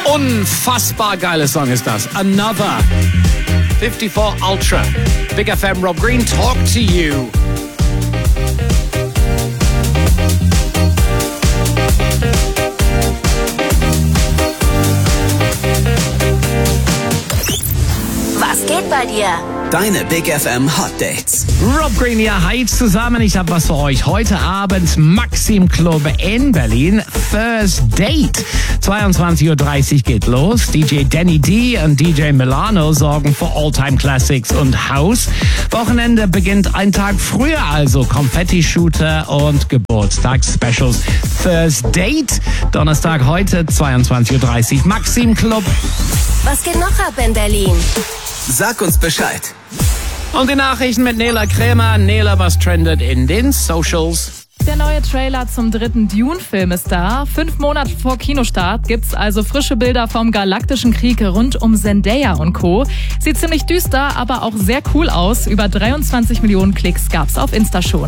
Unfassbar geiler Song ist das. Another. 54 Ultra. Big FM, Rob Green, Talk to You. Was geht bei dir? Deine Big FM Hot Dates. Rob Green hier, hi zusammen. Ich habe was für euch. Heute Abend Maxim Club in Berlin. First Date. 22.30 Uhr geht los. DJ Danny D und DJ Milano sorgen für All-Time Classics und House. Wochenende beginnt ein Tag früher, also Konfetti-Shooter und Geburtstagsspecials. First Date. Donnerstag heute 22.30 Uhr Maxim Club. Was geht noch ab in Berlin? Sag uns Bescheid. Und die Nachrichten mit Nela Krämer. Nela, was trendet in den Socials? Der neue Trailer zum dritten Dune-Film ist da. 5 Monate vor Kinostart gibt's also frische Bilder vom Galaktischen Krieg rund um Zendaya und Co. Sieht ziemlich düster, aber auch sehr cool aus. Über 23 Millionen Klicks gab's auf Insta schon.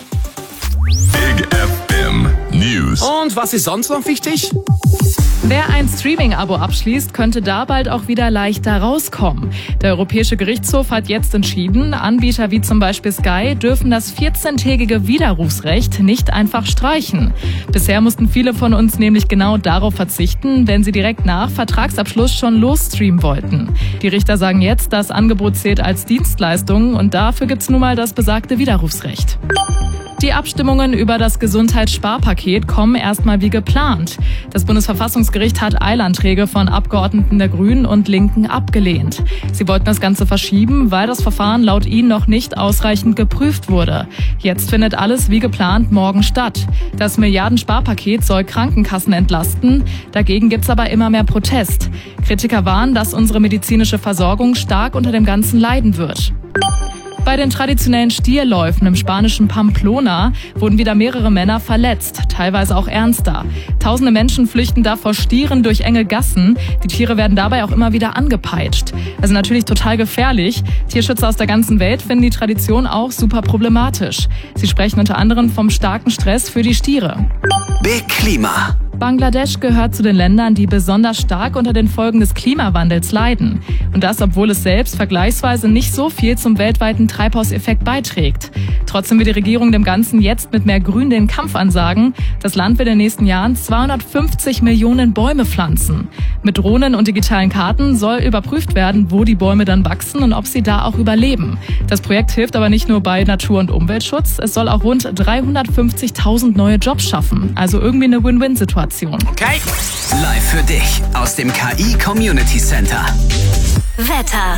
Big FM News. Und was ist sonst noch wichtig? Wer ein Streaming-Abo abschließt, könnte da bald auch wieder leichter rauskommen. Der Europäische Gerichtshof hat jetzt entschieden, Anbieter wie zum Beispiel Sky dürfen das 14-tägige Widerrufsrecht nicht einfach streichen. Bisher mussten viele von uns nämlich genau darauf verzichten, wenn sie direkt nach Vertragsabschluss schon losstreamen wollten. Die Richter sagen jetzt, das Angebot zählt als Dienstleistung und dafür gibt's nun mal das besagte Widerrufsrecht. Die Abstimmungen über das Gesundheitssparpaket kommen erstmal wie geplant. Das Bundesverfassungsgericht hat Eilanträge von Abgeordneten der Grünen und Linken abgelehnt. Sie wollten das Ganze verschieben, weil das Verfahren laut ihnen noch nicht ausreichend geprüft wurde. Jetzt findet alles wie geplant morgen statt. Das Milliardensparpaket soll Krankenkassen entlasten. Dagegen gibt's aber immer mehr Protest. Kritiker warnen, dass unsere medizinische Versorgung stark unter dem Ganzen leiden wird. Bei den traditionellen Stierläufen im spanischen Pamplona wurden wieder mehrere Männer verletzt, teilweise auch ernster. Tausende Menschen flüchten da vor Stieren durch enge Gassen. Die Tiere werden dabei auch immer wieder angepeitscht. Also natürlich total gefährlich. Tierschützer aus der ganzen Welt finden die Tradition auch super problematisch. Sie sprechen unter anderem vom starken Stress für die Stiere. Big Klima. Bangladesch gehört zu den Ländern, die besonders stark unter den Folgen des Klimawandels leiden. Und das, obwohl es selbst vergleichsweise nicht so viel zum weltweiten Treibhauseffekt beiträgt. Trotzdem will die Regierung dem Ganzen jetzt mit mehr Grün den Kampf ansagen. Das Land will in den nächsten Jahren 250 Millionen Bäume pflanzen. Mit Drohnen und digitalen Karten soll überprüft werden, wo die Bäume dann wachsen und ob sie da auch überleben. Das Projekt hilft aber nicht nur bei Natur- und Umweltschutz. Es soll auch rund 350.000 neue Jobs schaffen. Also irgendwie eine Win-Win-Situation. Okay. Live für dich aus dem KI Community Center. Wetter.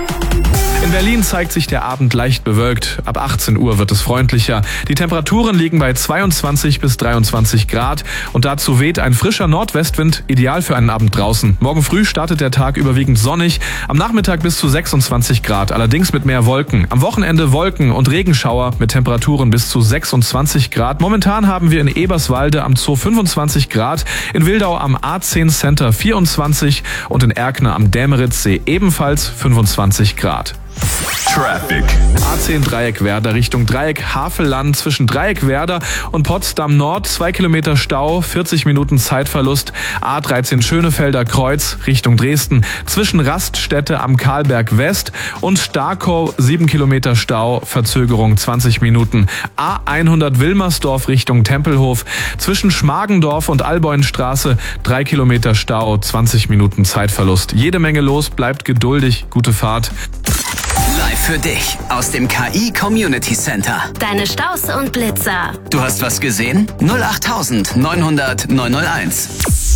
In Berlin zeigt sich der Abend leicht bewölkt. Ab 18 Uhr wird es freundlicher. Die Temperaturen liegen bei 22 bis 23 Grad und dazu weht ein frischer Nordwestwind, ideal für einen Abend draußen. Morgen früh startet der Tag überwiegend sonnig, am Nachmittag bis zu 26 Grad, allerdings mit mehr Wolken. Am Wochenende Wolken und Regenschauer mit Temperaturen bis zu 26 Grad. Momentan haben wir in Eberswalde am Zoo 25 Grad, in Wildau am A10 Center 24 und in Erkner am Dämeritzsee ebenfalls 25 Grad. Traffic. A10 Dreieckwerder Richtung Dreieck Havelland zwischen Dreieckwerder und Potsdam Nord 2 Kilometer Stau, 40 Minuten Zeitverlust. A13 Schönefelder Kreuz Richtung Dresden zwischen Raststätte am Karlberg West und Starkow 7 Kilometer Stau, Verzögerung 20 Minuten. A100 Wilmersdorf Richtung Tempelhof zwischen Schmargendorf und Alboinstraße 3 Kilometer Stau, 20 Minuten Zeitverlust. Jede Menge los, bleibt geduldig, gute Fahrt. Live für dich aus dem KI Community Center. Deine Staus und Blitzer. Du hast was gesehen? 08900 901.